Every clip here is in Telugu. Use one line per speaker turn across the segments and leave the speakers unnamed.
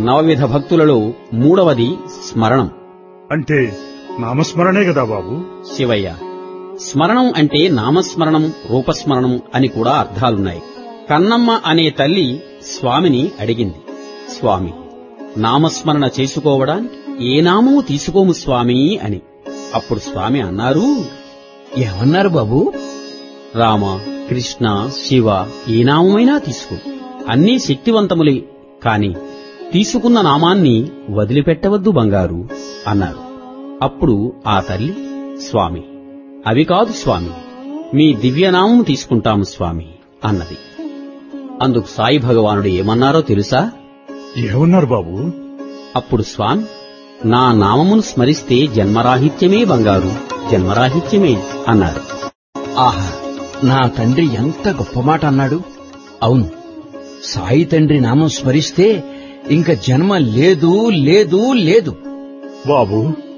నవవిధ భక్తులలో మూడవది స్మరణం.
అంటే నామస్మరణే కదా బాబు?
శివయ్య, స్మరణం అంటే నామస్మరణం, రూపస్మరణం అని కూడా అర్థాలున్నాయి. కన్నమ్మ అనే తల్లి స్వామిని అడిగింది, స్వామి, నామస్మరణ చేసుకోవడానికి ఏ నామము తీసుకోము స్వామి అని. అప్పుడు స్వామి అన్నారు,
ఏమన్నారు బాబు?
రామ, కృష్ణ, శివ ఏ నామమైనా తీసుకో, అన్నీ శక్తివంతములే, కాని తీసుకున్న నామాన్ని వదిలిపెట్టవద్దు బంగారు అన్నారు. అప్పుడు ఆ తల్లి, స్వామి, అవి కాదు స్వామి, మీ దివ్యనామం తీసుకుంటాము స్వామి అన్నది. అందుకు సాయి భగవానుడు ఏమన్నారో తెలుసా?
ఏమన్నారు బాబు?
అప్పుడు స్వామి, నా నామమును స్మరిస్తే జన్మరాహిత్యమే బంగారు, జన్మరాహిత్యమే అన్నారు.
ఆహా, నా తండ్రి ఎంత గొప్ప మాట అన్నాడు. అవును, సాయి తండ్రి నామం స్మరిస్తే ఇంక జన్మ లేదు లేదు లేదు.
బాబు,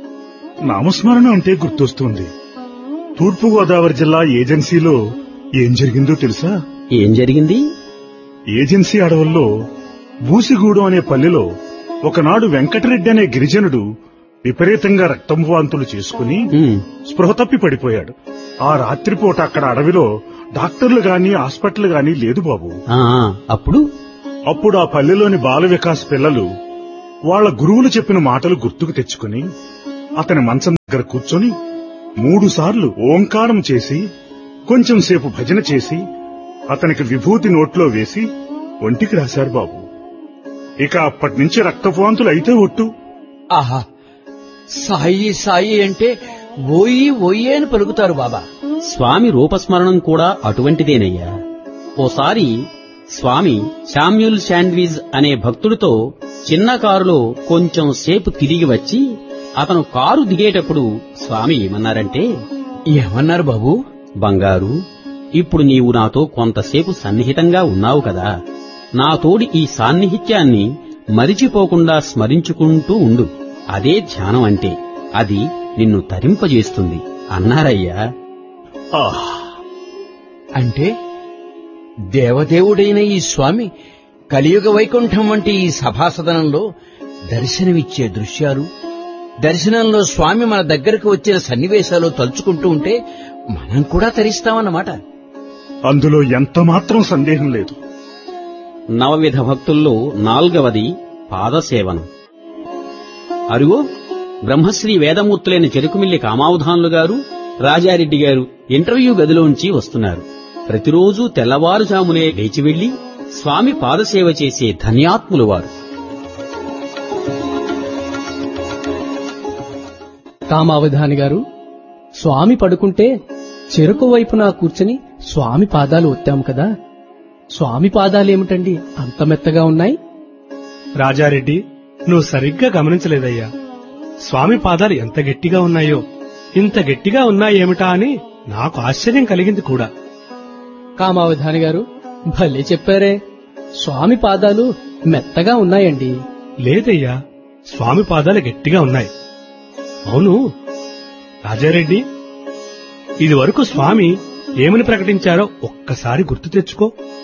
నామస్మరణ అంటే గుర్తొస్తుంది. తూర్పుగోదావరి జిల్లా ఏజెన్సీలో ఏం జరిగిందో తెలుసా?
ఏం జరిగింది?
ఏజెన్సీ అడవుల్లో బూసిగూడెం అనే పల్లెలో ఒకనాడు వెంకటరెడ్డి అనే గిరిజనుడు విపరీతంగా రక్తం వాంతులు చేసుకుని స్పృహ తప్పి పడిపోయాడు. ఆ రాత్రిపూట అక్కడ అడవిలో డాక్టర్లు గాని హాస్పిటల్ గాని లేదు బాబు. అప్పుడు ఆ పల్లెలోని బాల వికాస్ పిల్లలు వాళ్ల గురువులు చెప్పిన మాటలు గుర్తుకు తెచ్చుకుని అతని మంచం దగ్గర కూర్చొని 3 సార్లు ఓంకారం చేసి కొంచెం సేపు భజన చేసి అతనికి విభూతి నోట్లో వేసి ఒంటికి రాశారు బాబు. ఇక అప్పటినుంచి రక్తవాంతులు అయితే ఒట్టు.
ఆహా, సాయి సాయి అంటే ఓయి ఓయి అని పలుకుతారు బాబా.
స్వామి రూపస్మరణం కూడా అటువంటిదేనయ్యా. ఓసారి స్వామి శామ్యూల్ శాండ్విజ్ అనే భక్తుడితో చిన్న కారులో కొంచెం సేపు తిరిగి వచ్చి అతను కారు దిగేటప్పుడు స్వామి ఏమన్నారంటే,
ఏమన్నారు బాబు?
బంగారు, ఇప్పుడు నీవు నాతో కొంతసేపు సన్నిహితంగా ఉన్నావు కదా, నాతోడి ఈ సాన్నిహిత్యాన్ని మరిచిపోకుండా స్మరించుకుంటూ ఉండు. అదే ధ్యానం అంటే, అది నిన్ను తరింపజేస్తుంది అన్నారయ్యా.
అంటే దేవదేవుడైన ఈ స్వామి కలియుగ వైకుంఠం వంటి ఈ సభాసదనంలో దర్శనమిచ్చే దృశ్యాలు, దర్శనంలో స్వామి మన దగ్గరకు వచ్చిన సన్నివేశాలు తలుచుకుంటూ ఉంటే మనం కూడా తరిస్తామన్నమాట.
అందులో ఎంత మాత్రం సందేహం లేదు.
నవవిధ భక్తుల్లో 4వది పాదసేవనం. అరుగో, బ్రహ్మశ్రీ వేదమూర్తులైన చెరుకుమిల్లి కామావధానులు గారు, రాజారెడ్డి గారు ఇంటర్వ్యూ గదిలోంచి వస్తున్నారు. ప్రతిరోజూ తెల్లవారుజామునే లేచి వెళ్లి స్వామి పాదసేవ చేసే ధన్యాత్ములు వారు.
కామావధాని గారు, స్వామి పడుకుంటే చెరుకు వైపున కూర్చుని స్వామి పాదాలు ఒత్తాము కదా, స్వామి పాదాలేమిటండి అంత మెత్తగా ఉన్నాయి?
రాజారెడ్డి, నువ్వు సరిగ్గా గమనించలేదయ్యా. స్వామి పాదాలు ఎంత గట్టిగా ఉన్నాయో, ఇంత గట్టిగా ఉన్నాయేమిటా అని నాకు ఆశ్చర్యం కలిగింది కూడా.
కామావధాని గారు భలే చెప్పారే, స్వామి పాదాలు మెత్తగా ఉన్నాయండి.
లేదయ్యా, స్వామి పాదాలు గట్టిగా ఉన్నాయి. అవును రాజారెడ్డి, ఇది వరకు స్వామి ఏమని ప్రకటించారో ఒక్కసారి గుర్తు తెచ్చుకో.